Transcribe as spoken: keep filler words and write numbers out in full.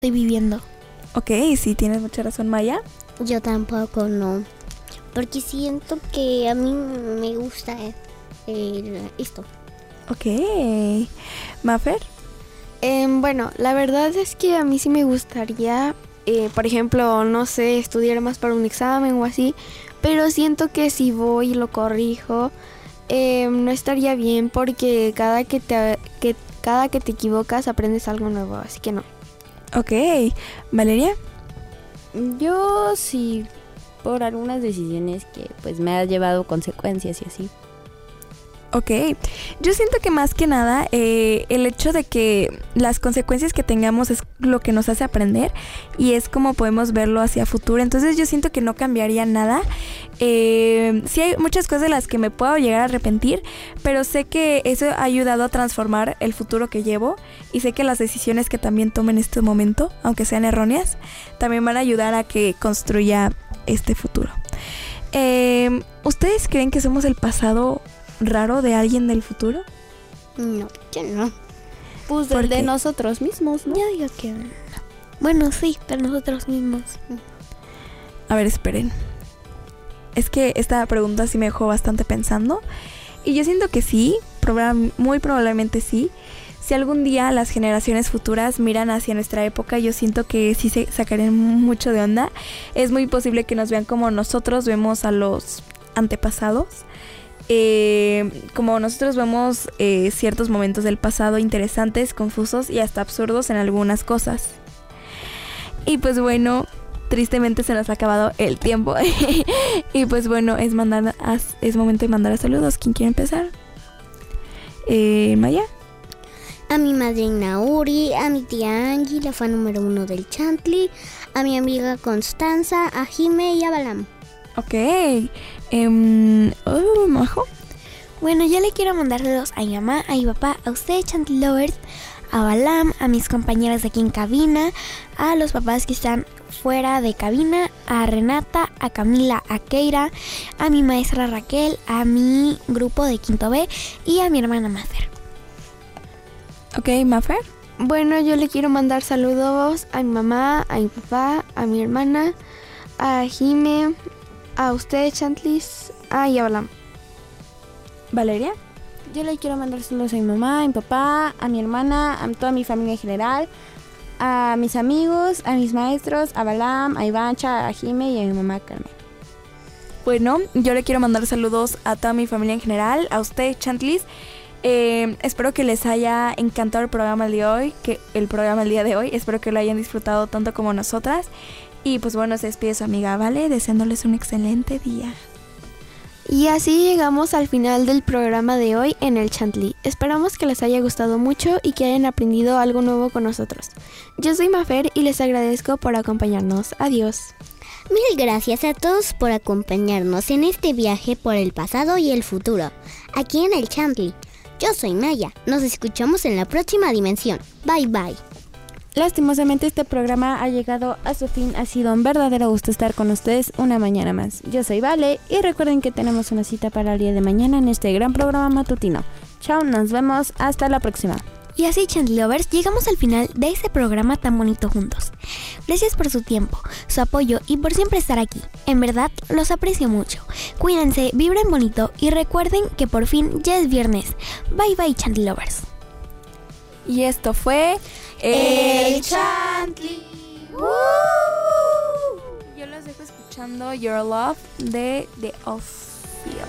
estoy viviendo. Ok, sí, tienes mucha razón, Maya. Yo tampoco, no. Porque siento que a mí me gusta eh, esto. Ok. ¿Mafer? Eh, bueno, la verdad es que a mí sí me gustaría, eh, por ejemplo, no sé, estudiar más para un examen o así, pero siento que si voy y lo corrijo, eh, no estaría bien porque cada que te, que, cada que te equivocas aprendes algo nuevo, así que no. Ok. ¿Valeria? Yo sí, por algunas decisiones que pues me ha llevado consecuencias y así. Ok, yo siento que más que nada eh, el hecho de que las consecuencias que tengamos es lo que nos hace aprender y es como podemos verlo hacia futuro, entonces yo siento que no cambiaría nada. Eh, sí hay muchas cosas de las que me puedo llegar a arrepentir, pero sé que eso ha ayudado a transformar el futuro que llevo y sé que las decisiones que también tome en este momento, aunque sean erróneas, también van a ayudar a que construya este futuro. Eh, ¿Ustedes creen que somos el pasado raro de alguien del futuro? No, yo no. Pues del de nosotros mismos, ¿no? Yo digo que no. Bueno, sí, de nosotros mismos. A ver, esperen. Es que esta pregunta sí me dejó bastante pensando. Y yo siento que sí, proba- muy probablemente sí. Si algún día las generaciones futuras miran hacia nuestra época, yo siento que sí se sacarían mucho de onda. Es muy posible que nos vean como nosotros vemos a los antepasados. Eh, como nosotros vemos eh, ciertos momentos del pasado interesantes, confusos y hasta absurdos en algunas cosas. Y pues bueno, tristemente se nos ha acabado el tiempo. Y pues bueno, es mandar a, es momento de mandar a saludos. ¿Quién quiere empezar? Eh, Maya. A mi madrina Uri, a mi tía Angie, la fan número uno del Chantley, a mi amiga Constanza, a Jime y a Balam. Ok. Um, oh, Majo. Bueno, yo le quiero mandar saludos a mi mamá, a mi papá, a ustedes, Chantley Lovers, a Balam, a mis compañeras de aquí en cabina, a los papás que están fuera de cabina, a Renata, a Camila, a Keira, a mi maestra Raquel, a mi grupo de Quinto B y a mi hermana Mafer. Ok, Mafer. Bueno, yo le quiero mandar saludos a mi mamá, a mi papá, a mi hermana, a Jime, a ustedes, Chantlis, a Yabalam. Valeria. Yo le quiero mandar saludos a mi mamá, a mi papá, a mi hermana, a toda mi familia en general, a mis amigos, a mis maestros, a Balam, a Ivancha, a Jime y a mi mamá Carmen. Bueno, yo le quiero mandar saludos a toda mi familia en general, a usted, Chantlis. Eh, espero que les haya encantado el programa el día de hoy, que el programa el día de hoy. Espero que lo hayan disfrutado tanto como nosotras. Y pues bueno, se despide su amiga Vale, deseándoles un excelente día. Y así llegamos al final del programa de hoy en el Chantley. Esperamos que les haya gustado mucho y que hayan aprendido algo nuevo con nosotros. Yo soy Mafer y les agradezco por acompañarnos. Adiós. Mil gracias a todos por acompañarnos en este viaje por el pasado y el futuro, aquí en el Chantley. Yo soy Maya, nos escuchamos en la próxima dimensión. Bye bye. Lastimosamente este programa ha llegado a su fin. Ha sido un verdadero gusto estar con ustedes una mañana más. Yo soy Vale y recuerden que tenemos una cita para el día de mañana en este gran programa matutino. Chao, nos vemos, hasta la próxima. Y así, Chantley Lovers, llegamos al final de este programa tan bonito juntos. Gracias por su tiempo, su apoyo y por siempre estar aquí. En verdad, los aprecio mucho. Cuídense, vibren bonito y recuerden que por fin ya es viernes. Bye bye, Chantley Lovers. Y esto fue El Chantley. Yo los dejo escuchando Your Love de The Off.